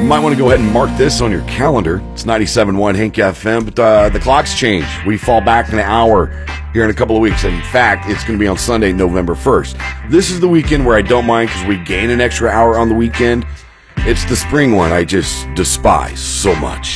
might want to go ahead and mark this on your calendar. It's 97.1 Hank FM, but the clocks change. We fall back an hour here in a couple of weeks. In fact, it's going to be on Sunday, November 1st. This is the weekend where I don't mind because we gain an extra hour on the weekend. It's the spring one I just despise so much.